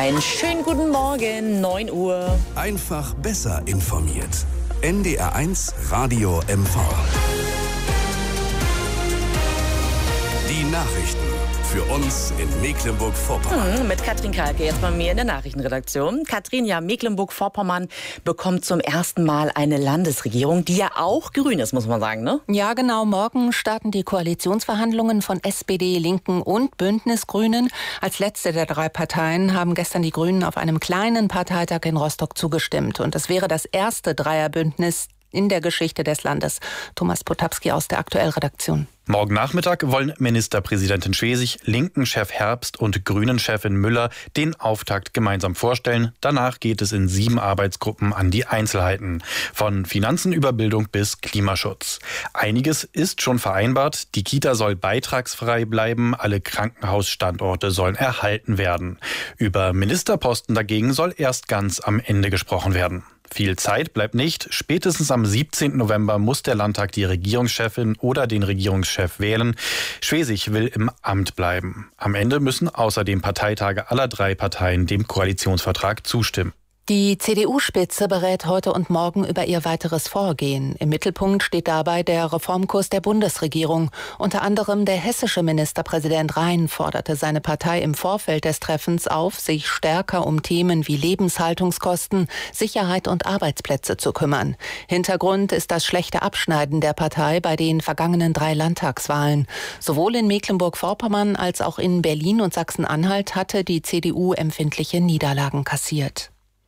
Einen schönen guten Morgen, 9 Uhr. Einfach besser informiert. NDR1 Radio MV. Die Nachrichten für uns in Mecklenburg-Vorpommern. Mit Katrin Kalke jetzt bei mir in der Nachrichtenredaktion. Katrin, ja, Mecklenburg-Vorpommern bekommt zum ersten Mal eine Landesregierung, die ja auch grün ist, muss man sagen, ne? Ja, genau. Morgen starten die Koalitionsverhandlungen von SPD, Linken und Bündnis-Grünen. Als letzte der drei Parteien haben gestern die Grünen auf einem kleinen Parteitag in Rostock zugestimmt. Und es wäre das erste Dreierbündnis in der Geschichte des Landes. Thomas Potapski aus der Aktuellredaktion. Morgen Nachmittag wollen Ministerpräsidentin Schwesig, Linken-Chef Herbst und Grünen-Chefin Müller den Auftakt gemeinsam vorstellen. Danach geht es in 7 Arbeitsgruppen an die Einzelheiten. Von Finanzen über Bildung bis Klimaschutz. Einiges ist schon vereinbart. Die Kita soll beitragsfrei bleiben. Alle Krankenhausstandorte sollen erhalten werden. Über Ministerposten dagegen soll erst ganz am Ende gesprochen werden. Viel Zeit bleibt nicht. Spätestens am 17. November muss der Landtag die Regierungschefin oder den Regierungschef wählen. Schwesig will im Amt bleiben. Am Ende müssen außerdem Parteitage aller 3 Parteien dem Koalitionsvertrag zustimmen. Die CDU-Spitze berät heute und morgen über ihr weiteres Vorgehen. Im Mittelpunkt steht dabei der Reformkurs der Bundesregierung. Unter anderem der hessische Ministerpräsident Rhein forderte seine Partei im Vorfeld des Treffens auf, sich stärker um Themen wie Lebenshaltungskosten, Sicherheit und Arbeitsplätze zu kümmern. Hintergrund ist das schlechte Abschneiden der Partei bei den vergangenen 3 Landtagswahlen. Sowohl in Mecklenburg-Vorpommern als auch in Berlin und Sachsen-Anhalt hatte die CDU empfindliche Niederlagen kassiert.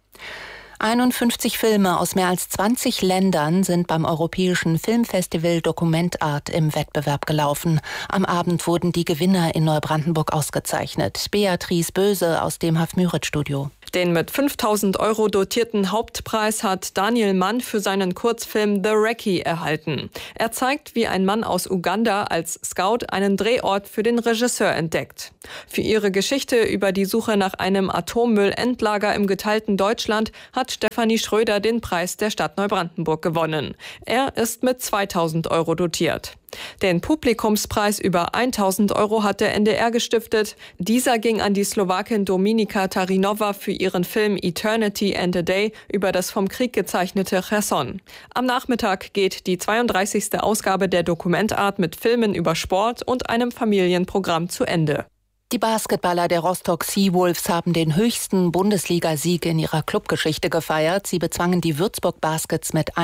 51 Filme aus mehr als 20 Ländern sind beim Europäischen Filmfestival Dokumentart im Wettbewerb gelaufen. Am Abend wurden die Gewinner in Neubrandenburg ausgezeichnet. Beatrice Böse aus dem Hafmüritz-Studio. Den mit 5.000 € dotierten Hauptpreis hat Daniel Mann für seinen Kurzfilm The Recce erhalten. Er zeigt, wie ein Mann aus Uganda als Scout einen Drehort für den Regisseur entdeckt. Für ihre Geschichte über die Suche nach einem Atommüllendlager im geteilten Deutschland hat Stefanie Schröder den Preis der Stadt Neubrandenburg gewonnen. Er ist mit 2.000 € dotiert. Den Publikumspreis über 1.000 € hat der NDR gestiftet. Dieser ging an die Slowakin Dominika Tarinova für ihren Film Eternity and a Day über das vom Krieg gezeichnete Cherson. Am Nachmittag geht die 32. Ausgabe der Dokumentart mit Filmen über Sport und einem Familienprogramm zu Ende. Die Basketballer der Rostock Seawolves haben den höchsten Bundesligasieg in ihrer Clubgeschichte gefeiert. Sie bezwangen die Würzburg Baskets mit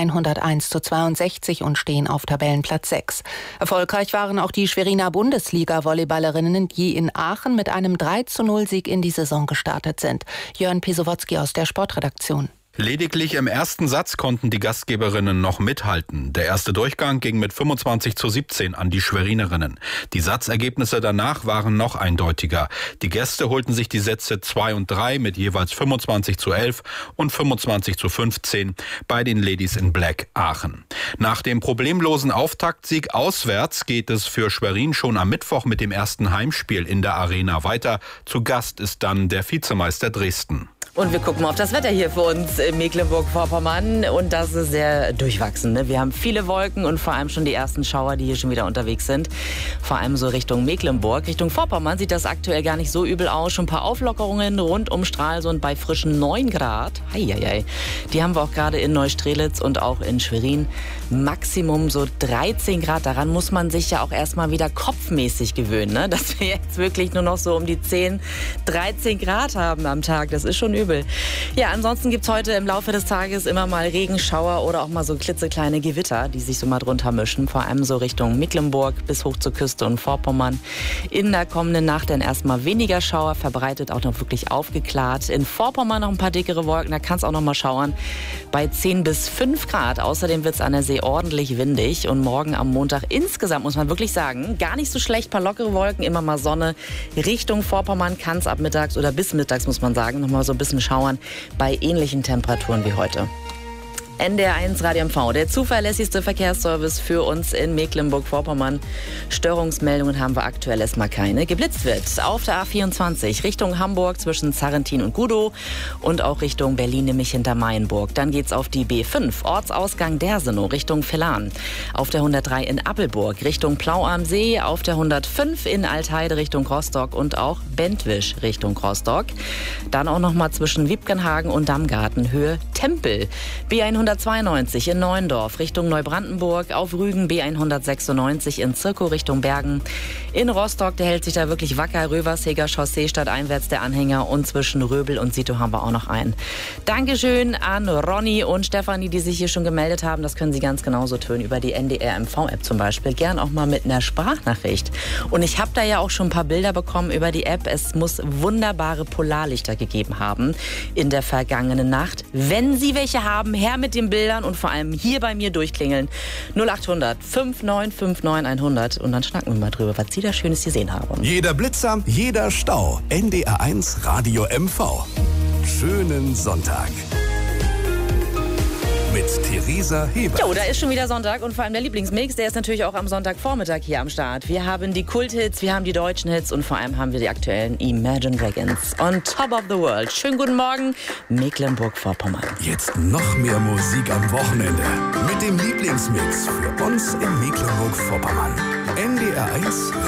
101:62 und stehen auf Tabellenplatz 6. Erfolgreich waren auch die Schweriner Bundesliga-Volleyballerinnen, die in Aachen mit einem 3:0-Sieg in die Saison gestartet sind. Jörn Pisowotzki aus der Sportredaktion. Lediglich im ersten Satz konnten die Gastgeberinnen noch mithalten. Der erste Durchgang ging mit 25:17 an die Schwerinerinnen. Die Satzergebnisse danach waren noch eindeutiger. Die Gäste holten sich die Sätze 2 und 3 mit jeweils 25:11 und 25:15 bei den Ladies in Black Aachen. Nach dem problemlosen Auftaktsieg auswärts geht es für Schwerin schon am Mittwoch mit dem ersten Heimspiel in der Arena weiter. Zu Gast ist dann der Vizemeister Dresden. Und wir gucken mal auf das Wetter hier für uns in Mecklenburg-Vorpommern. Und das ist sehr durchwachsen, ne? Wir haben viele Wolken und vor allem schon die ersten Schauer, die hier schon wieder unterwegs sind. Vor allem so Richtung Mecklenburg. Richtung Vorpommern sieht das aktuell gar nicht so übel aus. Schon ein paar Auflockerungen rund um Stralsund bei frischen 9 Grad. Heieiei. Die haben wir auch gerade in Neustrelitz und auch in Schwerin. Maximum so 13 Grad. Daran muss man sich ja auch erstmal wieder kopfmäßig gewöhnen, ne? Dass wir jetzt wirklich nur noch so um die 10, 13 Grad haben am Tag. Das ist schon übel. Ja, ansonsten gibt es heute im Laufe des Tages immer mal Regenschauer oder auch mal so klitzekleine Gewitter, die sich so mal drunter mischen. Vor allem so Richtung Mecklenburg bis hoch zur Küste und Vorpommern. In der kommenden Nacht dann erstmal weniger Schauer, verbreitet auch noch wirklich aufgeklärt. In Vorpommern noch ein paar dickere Wolken, da kann es auch noch mal schauern. Bei 10 bis 5 Grad. Außerdem wird es an der See ordentlich windig. Und morgen am Montag insgesamt, muss man wirklich sagen, gar nicht so schlecht. Paar lockere Wolken, immer mal Sonne. Richtung Vorpommern kann es ab mittags oder bis mittags, muss man sagen, noch mal so ein bisschen schauern bei ähnlichen Temperaturen wie heute. NDR1 Radio MV, der zuverlässigste Verkehrsservice für uns in Mecklenburg-Vorpommern. Störungsmeldungen haben wir aktuell erstmal keine. Geblitzt wird auf der A24 Richtung Hamburg zwischen Zarrentin und Gudow und auch Richtung Berlin, nämlich hinter Mayenburg. Dann geht's auf die B5, Ortsausgang Dersenow Richtung Villan. Auf der 103 in Appelburg Richtung Plau am See. Auf der 105 in Altheide Richtung Rostock und auch Bentwisch Richtung Rostock. Dann auch nochmal zwischen Wiebkenhagen und Dammgarten Höhe Tempel. B192 in Neuendorf Richtung Neubrandenburg, auf Rügen B196 in Zirkow Richtung Bergen. In Rostock, der hält sich da wirklich wacker, Röversheger Chaussee stadteinwärts der Anhänger und zwischen Röbel und Sito haben wir auch noch einen. Dankeschön an Ronny und Stefanie, die sich hier schon gemeldet haben. Das können Sie ganz genauso tun über die NDR MV-App zum Beispiel. Gern auch mal mit einer Sprachnachricht. Und ich habe da ja auch schon ein paar Bilder bekommen über die App. Es muss wunderbare Polarlichter gegeben haben in der vergangenen Nacht. Wenn Sie welche haben, her mit den Bildern und vor allem hier bei mir durchklingeln. 0800 5959 100 und dann schnacken wir mal drüber, was Sie da Schönes gesehen haben. Jeder Blitzer, jeder Stau. NDR1 Radio MV. Schönen Sonntag. Mit Theresa Hebert. Jo, da ist schon wieder Sonntag und vor allem der Lieblingsmix, der ist natürlich auch am Sonntagvormittag hier am Start. Wir haben die Kulthits, wir haben die deutschen Hits und vor allem haben wir die aktuellen Imagine Dragons on Top of the World. Schönen guten Morgen, Mecklenburg-Vorpommern. Jetzt noch mehr Musik am Wochenende. Mit dem Lieblingsmix für uns in Mecklenburg-Vorpommern. NDR1